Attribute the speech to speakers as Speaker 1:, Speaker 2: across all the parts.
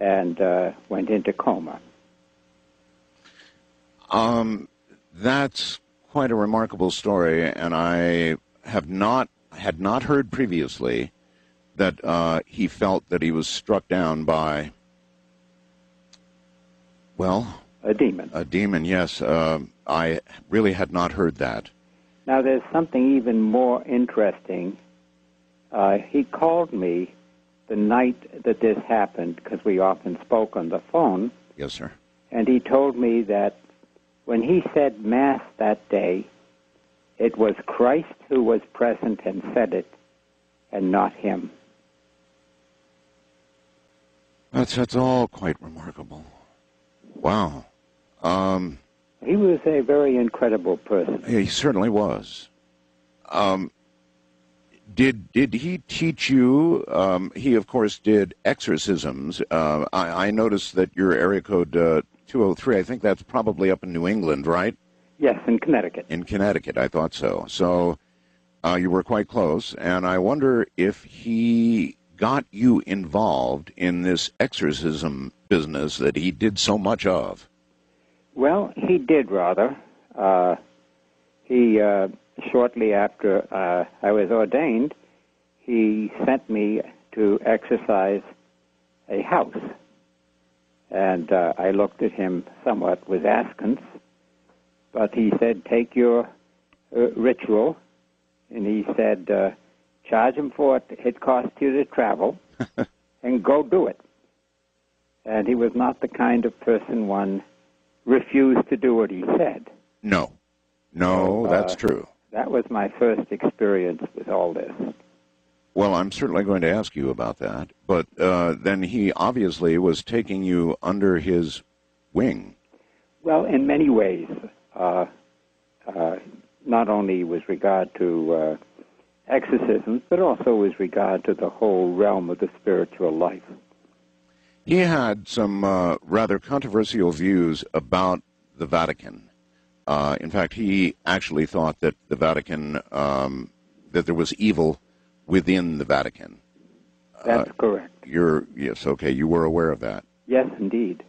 Speaker 1: and went into coma.
Speaker 2: That's quite a remarkable story, and I had not heard previously that he felt that he was struck down by, well,
Speaker 1: a demon.
Speaker 2: A demon, yes. I really had not heard that.
Speaker 1: Now, there's something even more interesting. He called me the night that this happened, because we often spoke on the phone.
Speaker 2: Yes, sir.
Speaker 1: And he told me that when he said Mass that day, it was Christ who was present and said it, and not him.
Speaker 2: That's all quite remarkable. Wow.
Speaker 1: He was a very incredible person.
Speaker 2: He certainly was. Did he teach you? He, of course, did exorcisms. I noticed that your area code 203, I think that's probably up in New England, right?
Speaker 1: Yes, in Connecticut.
Speaker 2: In Connecticut, I thought so. So you were quite close, and I wonder if he got you involved in this exorcism business that he did so much of.
Speaker 1: Well, he did, rather. He, shortly after I was ordained, he sent me to exorcise a house. And I looked at him somewhat with askance, but he said, take your ritual, and he said, charge him for what it cost you to travel, and go do it. And he was not the kind of person one refused to do what he said.
Speaker 2: No, that's true.
Speaker 1: That was my first experience with all this.
Speaker 2: Well, I'm certainly going to ask you about that, but then he obviously was taking you under his wing.
Speaker 1: Well, in many ways, not only with regard to exorcisms, but also with regard to the whole realm of the spiritual life.
Speaker 2: He had some rather controversial views about the Vatican. In fact, he actually thought that the Vatican, that there was evil within the Vatican.
Speaker 1: That's correct.
Speaker 2: Yes, okay, you were aware of that.
Speaker 1: Yes, indeed.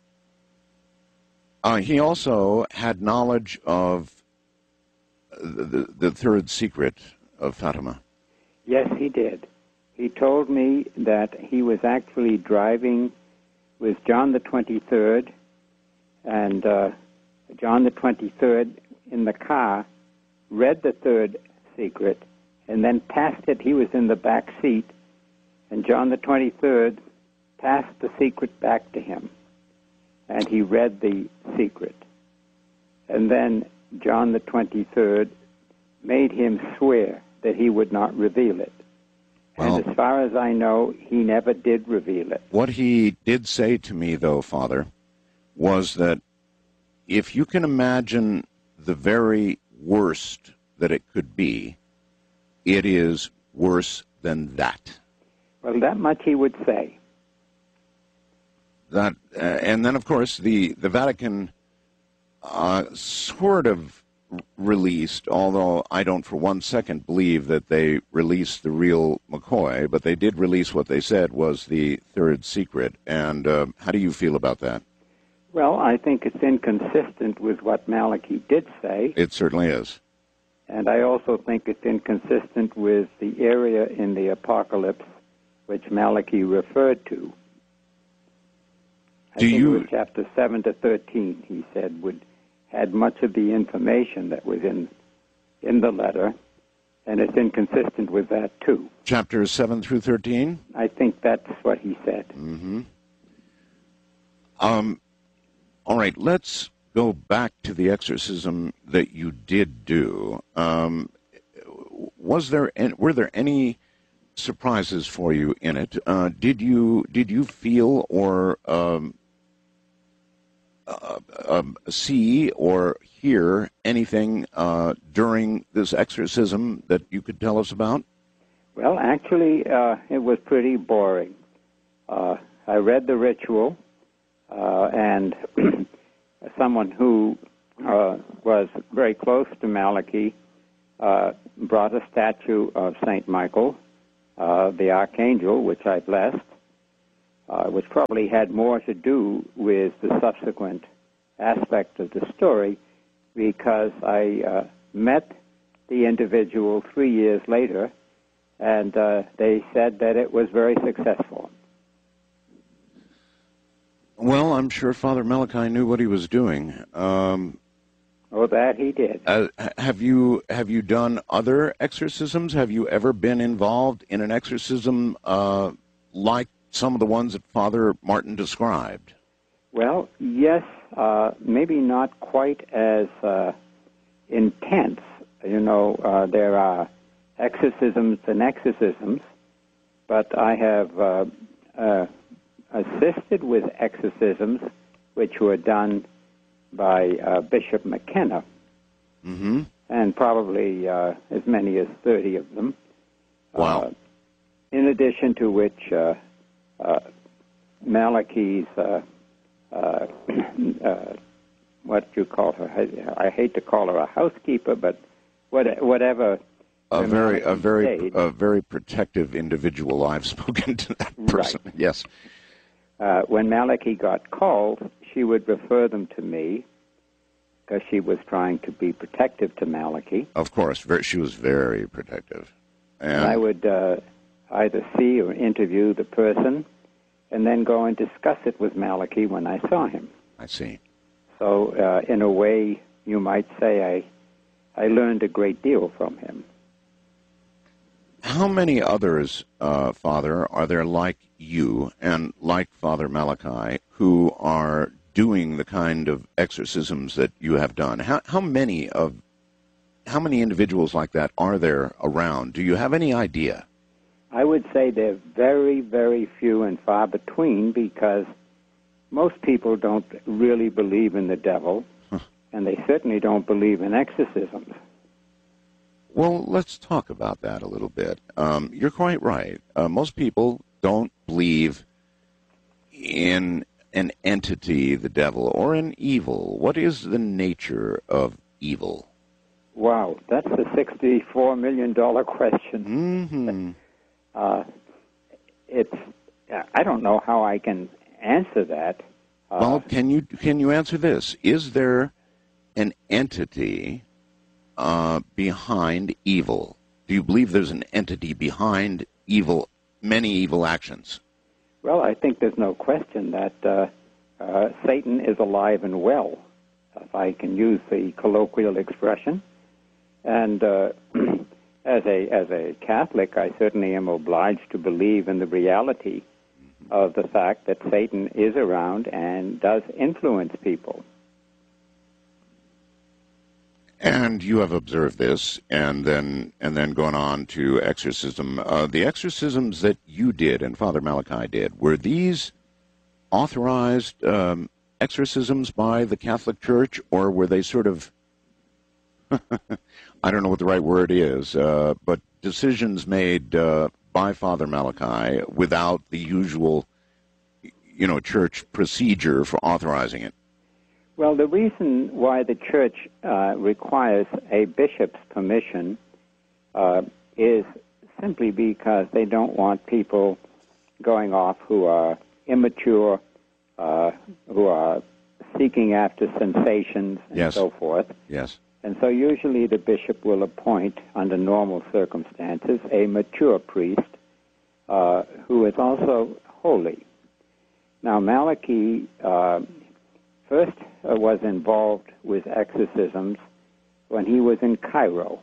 Speaker 2: He also had knowledge of the third secret of Fatima.
Speaker 1: Yes, he did. He told me that he was actually driving with John the 23rd, and John the 23rd in the car read the third secret and then passed it. He was in the back seat, and John the 23rd passed the secret back to him, and he read the secret. And then John the 23rd made him swear that he would not reveal it.
Speaker 2: Well,
Speaker 1: and as far as I know, he never did reveal it.
Speaker 2: What he did say to me, though, Father, was that if you can imagine the very worst that it could be, it is worse than that.
Speaker 1: Well, that much he would say.
Speaker 2: That, and then, of course, the Vatican sort of released, although I don't for 1 second believe that they released the real McCoy, but they did release what they said was the third secret. And how do you feel about that?
Speaker 1: Well, I think it's inconsistent with what Malachi did say.
Speaker 2: It certainly is.
Speaker 1: And I also think it's inconsistent with the area in the Apocalypse which Malachi referred to. I think it was chapter 7 to 13, he said, had much of the information that was in the letter, and it's inconsistent with that, too.
Speaker 2: Chapters 7 through 13?
Speaker 1: I think that's what he said.
Speaker 2: Mm-hmm. All right, let's go back to the exorcism that you did do. Were there any surprises for you in it? Did you feel or see or hear anything during this exorcism that you could tell us about?
Speaker 1: Well, actually, it was pretty boring. I read the ritual, and someone who was very close to Malachi brought a statue of St. Michael, the archangel, which I blessed. which probably had more to do with the subsequent aspect of the story, because I met the individual 3 years later, and they said that it was very successful.
Speaker 2: Well, I'm sure Father Malachi knew what he was doing.
Speaker 1: Oh, that he did.
Speaker 2: Have you done other exorcisms? Have you ever been involved in an exorcism like some of the ones that Father Martin described?
Speaker 1: Well, yes, maybe not quite as intense. You know, there are exorcisms and exorcisms, but I have assisted with exorcisms which were done by Bishop McKenna, and probably as many as 30 of them.
Speaker 2: Wow.
Speaker 1: In addition to which, Malachi's, what do you call her? I hate to call her a housekeeper, but whatever.
Speaker 2: A very protective individual. I've spoken to that person.
Speaker 1: Right.
Speaker 2: Yes.
Speaker 1: When Malachi got called, she would refer them to me because she was trying to be protective to Malachi.
Speaker 2: Of course, she was very protective. And
Speaker 1: I would either see or interview the person and then go and discuss it with Malachi when I saw him.
Speaker 2: I see.
Speaker 1: So, in a way, you might say I learned a great deal from him.
Speaker 2: How many others, Father, are there like you and like Father Malachi who are doing the kind of exorcisms that you have done? How many individuals like that are there around? Do you have any idea?
Speaker 1: I would say they're very, very few and far between, because most people don't really believe in the devil, and they certainly don't believe in exorcisms.
Speaker 2: Well, let's talk about that a little bit. You're quite right. Most people don't believe in an entity, the devil, or in evil. What is the nature of evil?
Speaker 1: Wow, that's a $64 million
Speaker 2: Mm-hmm.
Speaker 1: question. I don't know how I can answer that.
Speaker 2: Well, can you answer this? Is there an entity behind evil? Do you believe there's an entity behind evil, many evil actions?
Speaker 1: Well, I think there's no question that Satan is alive and well, if I can use the colloquial expression. And as a Catholic, I certainly am obliged to believe in the reality of the fact that Satan is around and does influence people.
Speaker 2: And you have observed this, and then gone on to exorcism. The exorcisms that you did and Father Malachi did, were these authorized exorcisms by the Catholic Church, or were they sort of, I don't know what the right word is, but decisions made by Father Malachi without the usual, church procedure for authorizing it?
Speaker 1: Well, the reason why the Church requires a bishop's permission is simply because they don't want people going off who are immature, who are seeking after sensations and
Speaker 2: Yes.
Speaker 1: so forth.
Speaker 2: Yes.
Speaker 1: And so usually the bishop will appoint, under normal circumstances, a mature priest who is also holy. Now, Malachi first was involved with exorcisms when he was in Cairo.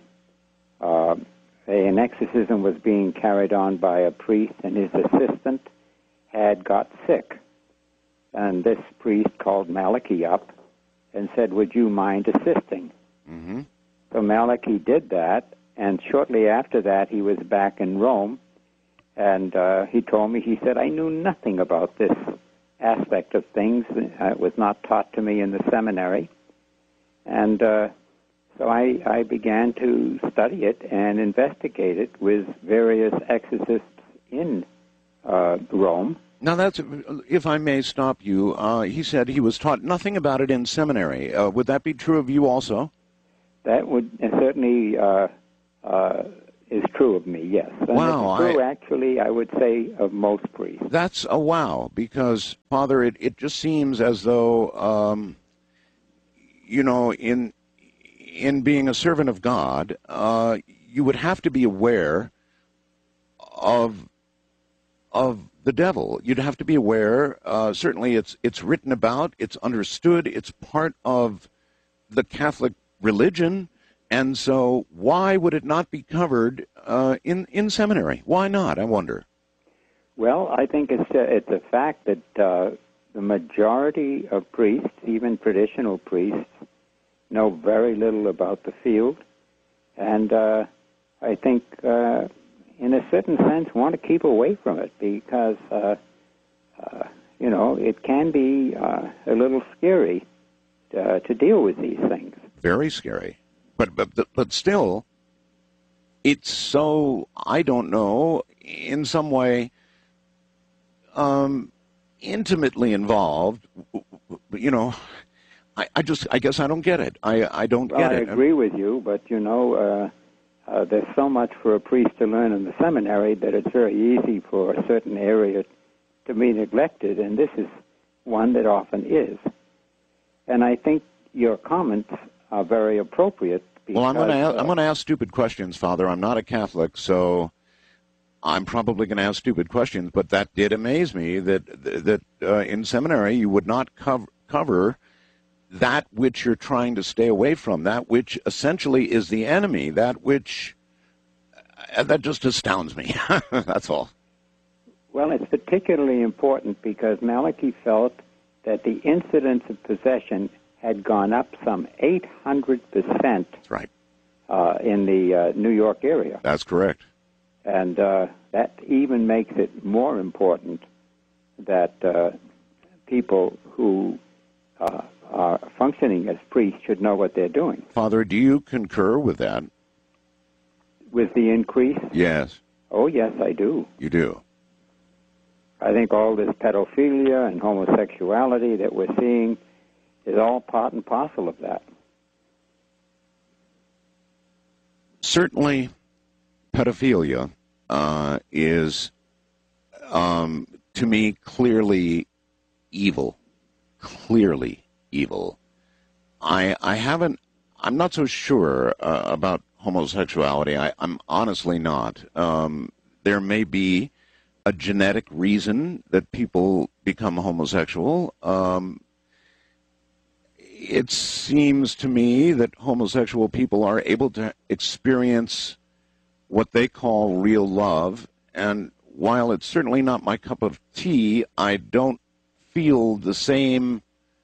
Speaker 1: An exorcism was being carried on by a priest, and his assistant had got sick. And this priest called Malachi up and said, "Would you mind assisting?"
Speaker 2: Mm-hmm.
Speaker 1: So Malachi did that, and shortly after that he was back in Rome, and he told me, he said, "I knew nothing about this aspect of things. It was not taught to me in the seminary." And so I began to study it and investigate it with various exorcists in Rome.
Speaker 2: Now, that's, if I may stop you, he said he was taught nothing about it in seminary. Would that be true of you also?
Speaker 1: That would certainly is true of me, yes. And
Speaker 2: Wow,
Speaker 1: it's true, actually, I would say, of most priests.
Speaker 2: that's a wow, because, Father, it just seems as though, in being a servant of God, you would have to be aware of the devil. You'd have to be aware. Certainly, it's written about, it's understood, it's part of the Catholic religion, and so why would it not be covered in seminary? Why not? I wonder.
Speaker 1: Well, I think it's a fact that the majority of priests, even traditional priests, know very little about the field, and I think, in a certain sense, want to keep away from it because, it can be a little scary to deal with these things.
Speaker 2: Very scary, but still, it's so, I don't know, in some way, intimately involved. I guess I don't get it. I don't get it.
Speaker 1: I agree with you, but there's so much for a priest to learn in the seminary that it's very easy for a certain area to be neglected, and this is one that often is. And I think your comments are very appropriate. Because,
Speaker 2: well, I'm going to ask stupid questions, Father. I'm not a Catholic, so I'm probably going to ask stupid questions. But that did amaze me that in seminary you would not cover that which you're trying to stay away from, that which essentially is the enemy, that which that just astounds me. That's all.
Speaker 1: Well, it's particularly important because Malachi felt that the incidence of possession had gone up some 800%.
Speaker 2: That's right.
Speaker 1: In the New York area.
Speaker 2: That's correct.
Speaker 1: And that even makes it more important that people who are functioning as priests should know what they're doing.
Speaker 2: Father, do you concur with that?
Speaker 1: With the increase?
Speaker 2: Yes.
Speaker 1: Oh, yes, I do.
Speaker 2: You do?
Speaker 1: I think all this pedophilia and homosexuality that we're seeing is all part and parcel of that.
Speaker 2: Certainly, pedophilia is, to me, clearly evil. Clearly evil. I'm not so sure about homosexuality. I'm honestly not. There may be a genetic reason that people become homosexual. It seems to me that homosexual people are able to experience what they call real love, and while it's certainly not my cup of tea, I don't feel the same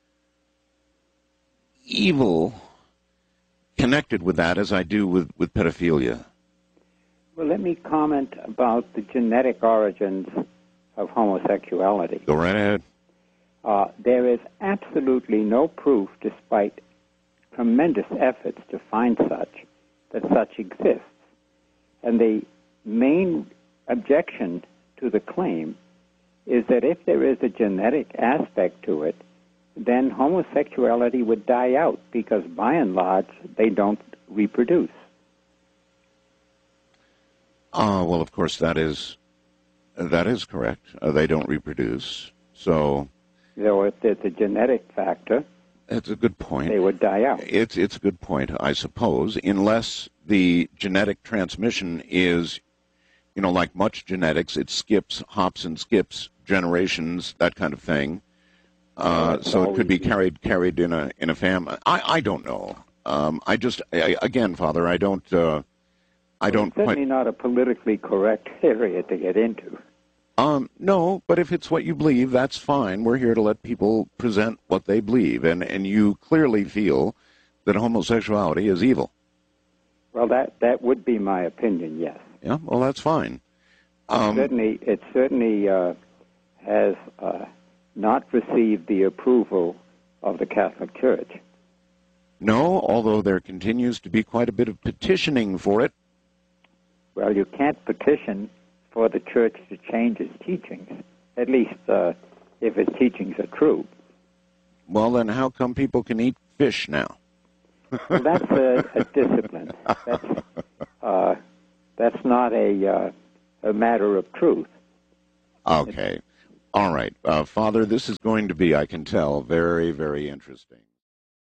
Speaker 2: evil connected with that as I do with pedophilia.
Speaker 1: Well, let me comment about the genetic origins of homosexuality.
Speaker 2: Go right ahead.
Speaker 1: There is absolutely no proof, despite tremendous efforts to find that such exists. And the main objection to the claim is that if there is a genetic aspect to it, then homosexuality would die out because, by and large, they don't reproduce.
Speaker 2: Well, of course, that is correct. They don't reproduce. So
Speaker 1: if there's a genetic factor,
Speaker 2: that's a good point.
Speaker 1: They would die out.
Speaker 2: It's a good point, I suppose, unless the genetic transmission is, like much genetics, it hops and skips generations, that kind of thing. So it could be carried in a family. I don't know. Again, Father, I don't.
Speaker 1: It's certainly not a politically correct area to get into.
Speaker 2: No, but if it's what you believe, that's fine. We're here to let people present what they believe, and you clearly feel that homosexuality is evil.
Speaker 1: Well, that would be my opinion, yes.
Speaker 2: Yeah, well, that's fine.
Speaker 1: It certainly has not received the approval of the Catholic Church.
Speaker 2: No, although there continues to be quite a bit of petitioning for it.
Speaker 1: Well, you can't petition for the Church to change its teachings, at least if its teachings are true.
Speaker 2: Well, then how come people can eat fish now?
Speaker 1: Well, that's a discipline. That's not a matter of truth.
Speaker 2: Okay. All right. Father, this is going to be, I can tell, very, very interesting.